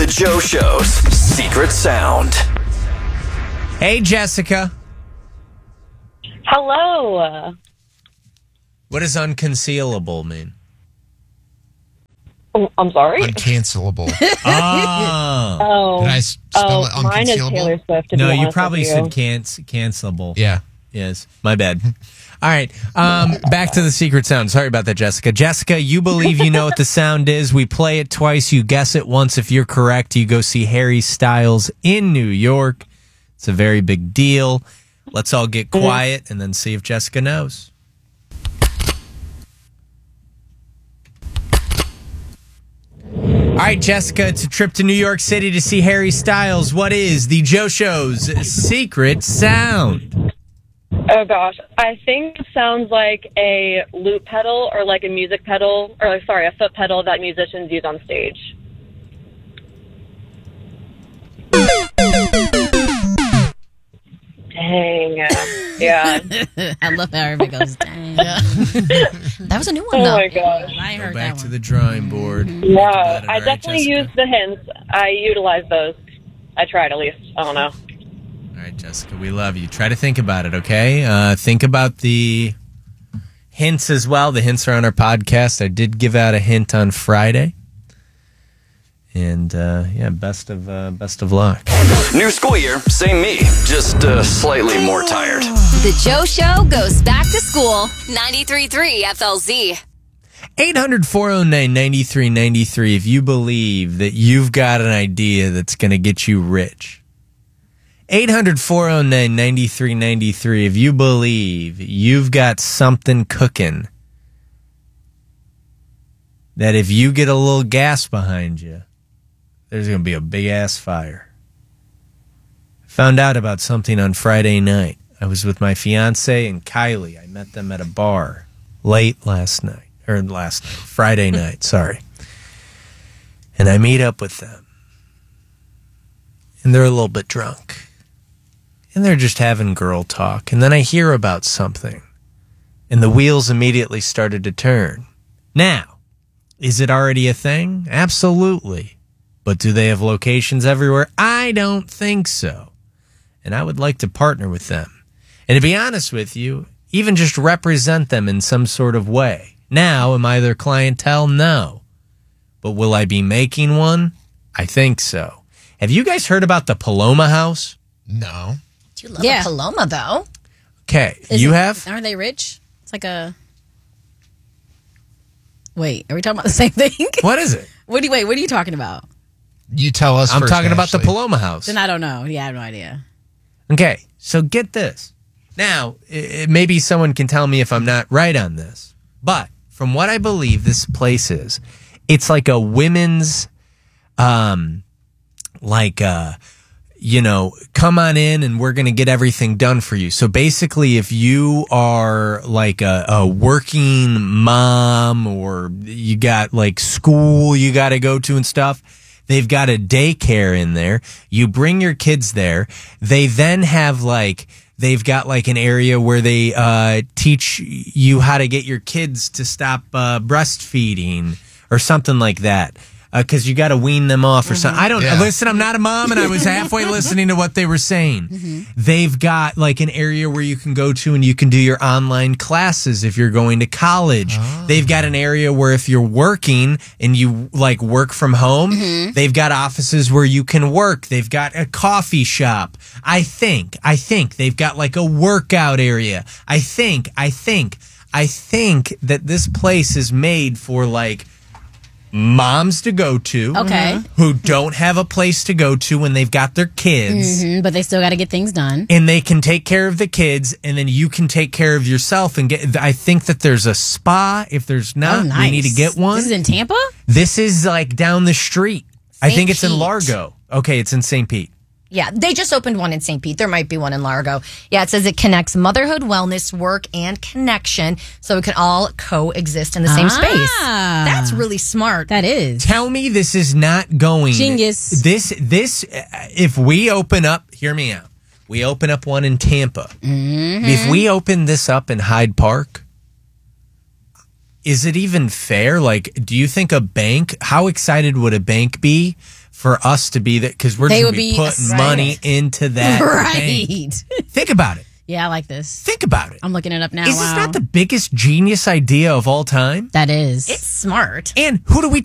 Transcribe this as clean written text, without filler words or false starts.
The Joe Show's secret sound. Hey, Jessica. Hello. What does unconcealable mean? Oh, I'm sorry. Uncancelable. Oh. Did I spell it mine is unconcealable? Taylor Swift. to No, be you honest probably with said you. cancelable. Yeah. Yes, my bad. All right, back to the secret sound. Sorry about that, Jessica. Jessica, you believe you know what the sound is. We play it twice. You guess it once. If you're correct, you go see Harry Styles in New York. It's a very big deal. Let's all get quiet and then see if Jessica knows. All right, Jessica, it's a trip to New York City to see Harry Styles. What is the Joe Show's secret sound? Oh gosh, I think it sounds like a loop pedal or like a music pedal, or sorry, a foot pedal that musicians use on stage. Dang. Yeah. I love how everybody goes, dang. That was a new one, Oh though. my gosh. I ain't Go heard back that to one. the drawing board. Yeah, Got it. I All right, definitely Jessica. use the hints. I utilize those. I tried at least. I don't know. All right, Jessica, we love you. Try to think about it, okay? Think about the hints as well. The hints are on our podcast. I did give out a hint on Friday. And, yeah, best of luck. New school year, same me, just slightly more tired. The Joe Show goes back to school. 93.3 FLZ. 800-409-9393 if you believe that you've got an idea that's going to get you rich. 800-409-9393 if you believe you've got something cooking that if you get a little gas behind you, there's going to be a big-ass fire. I found out about something on Friday night. I was with my fiance and Kylie. I met them at a bar Friday night, sorry. And I meet up with them. And they're a little bit drunk. And they're just having girl talk. And then I hear about something. And the wheels immediately started to turn. Now, is it already a thing? Absolutely. But do they have locations everywhere? I don't think so. And I would like to partner with them. And to be honest with you, even just represent them in some sort of way. Now, am I their clientele? No. But will I be making one? I think so. Have you guys heard about the Paloma House? No. You love a Paloma, though. Okay, you have? Aren't they rich? It's like a... Wait, are we talking about the same thing? What is it? What are you talking about? You tell us I'm first, talking about the Ashley. Paloma House. Then I don't know. Yeah, I have no idea. Okay, so get this. Now, maybe someone can tell me if I'm not right on this, but from what I believe this place is, it's like a women's, come on in and we're going to get everything done for you. So basically, if you are like a working mom or you got like school you got to go to and stuff, they've got a daycare in there. You bring your kids there. They then have they've got like an area where they teach you how to get your kids to stop breastfeeding or something like that. Because you got to wean them off or something. I don't know. Listen, I'm not a mom, and I was halfway listening to what they were saying. They've got like an area where you can go to and you can do your online classes if you're going to college. They've got an area where if you're working and you like work from home, they've got offices where you can work. They've got a coffee shop. I think they've got like a workout area. I think that this place is made for like moms to go to, who don't have a place to go to when they've got their kids, But they still got to get things done. and they can take care of the kids, and then you can take care of yourself and get. I think that there's a spa. If there's not, we need to get one. This is in Tampa? This is like down the street. I think it's in Pete. Largo. Okay, it's in St. Pete. Yeah, they just opened one in St. Pete. There might be one in Largo. Yeah, it says it connects motherhood, wellness, work, and connection so it can all coexist in the same space. That's really smart. That is. Tell me this is not going. Genius. This, if we open up, hear me out. We open up one in Tampa. If we open this up in Hyde Park, is it even fair? Like, do you think a bank, how excited would a bank be for us to be there because we're They just would be be putting right. money into that. bank. Right. Think about it. Yeah, I like this. Think about it. I'm looking it up now. Is this Wow. not the biggest genius idea of all time? That is. It's smart. And who do we